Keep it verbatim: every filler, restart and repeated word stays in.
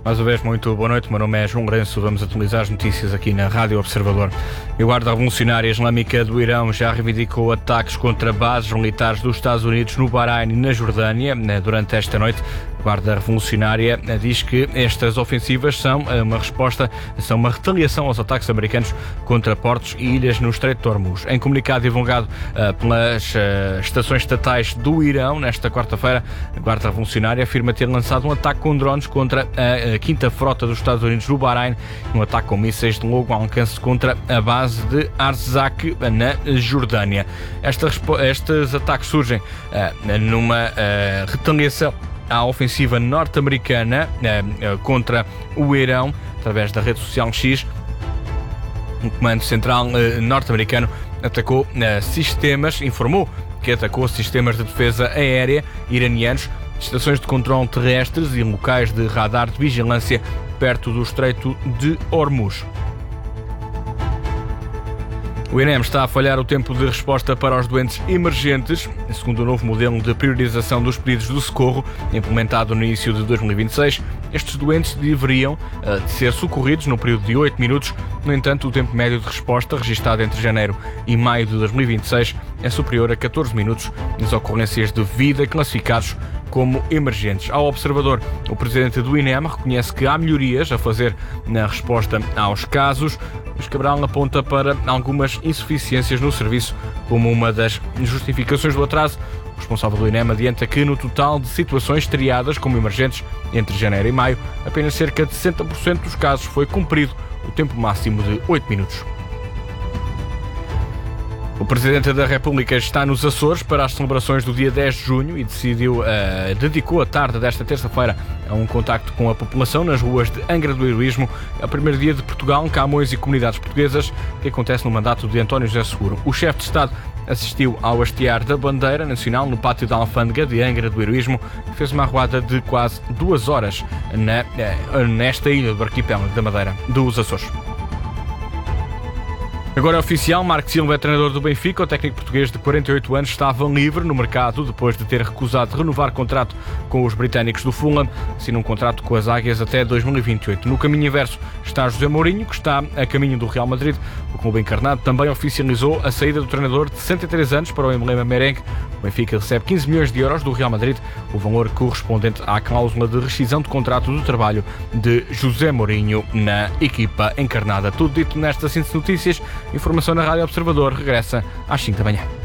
Mais uma vez, muito boa noite. O meu nome é João Lourenço. Vamos atualizar as notícias aqui na Rádio Observador. A Guarda Revolucionária Islâmica do Irão já reivindicou ataques contra bases militares dos Estados Unidos no Bahrein e na Jordânia durante esta noite. A Guarda Revolucionária diz que estas ofensivas são uma resposta, são uma retaliação aos ataques americanos contra portos e ilhas no Estreito de Hormuz. Em comunicado divulgado uh, pelas uh, estações estatais do Irão, nesta quarta-feira, a Guarda Revolucionária afirma ter lançado um ataque com drones contra a, a quinta frota dos Estados Unidos no Bahrein, um ataque com mísseis de longo alcance contra a base de Arzaq, na Jordânia. Esta, estes ataques surgem uh, numa uh, retaliação à ofensiva norte-americana eh, contra o Irão, através da rede social X. O Comando Central eh, norte-americano atacou eh, sistemas, informou que atacou sistemas de defesa aérea iranianos, estações de controle terrestres e locais de radar de vigilância perto do Estreito de Hormuz. O INEM está a falhar o tempo de resposta para os doentes emergentes, segundo o novo modelo de priorização dos pedidos de socorro, implementado no início de dois mil e vinte e seis. Estes doentes deveriam uh, de ser socorridos no período de oito minutos. No entanto, o tempo médio de resposta, registado entre janeiro e maio de dois mil e vinte e seis, é superior a catorze minutos nas ocorrências de vida classificados como emergentes. Ao Observador, o presidente do INEM reconhece que há melhorias a fazer na resposta aos casos, mas Cabral aponta para algumas insuficiências no serviço como uma das justificações do atraso. O responsável do INEM adianta que no total de situações triadas como emergentes entre janeiro e maio, apenas cerca de sessenta por cento dos casos foi cumprido o tempo máximo de oito minutos. O Presidente da República está nos Açores para as celebrações do dia dez de junho e decidiu, uh, dedicou a tarde desta terça-feira a um contacto com a população nas ruas de Angra do Heroísmo. É o primeiro dia de Portugal, Camões e comunidades portuguesas, que acontece no mandato de António José Seguro. O chefe de Estado assistiu ao hastear da bandeira nacional no pátio da Alfândega de Angra do Heroísmo e fez uma arruada de quase duas horas na, nesta ilha do arquipélago da Madeira dos Açores. Agora é oficial, Marco Silva é treinador do Benfica. O técnico português de quarenta e oito anos estava livre no mercado depois de ter recusado renovar contrato com os britânicos do Fulham, assina um contrato com as Águias até dois mil e vinte e oito. No caminho inverso está José Mourinho, que está a caminho do Real Madrid. O clube encarnado também oficializou a saída do treinador de sessenta e três anos para o emblema merengue. O Benfica recebe quinze milhões de euros do Real Madrid, o valor correspondente à cláusula de rescisão de contrato do trabalho de José Mourinho na equipa encarnada. Tudo dito nesta síntese de notícias. Informação na Rádio Observador regressa às cinco da manhã.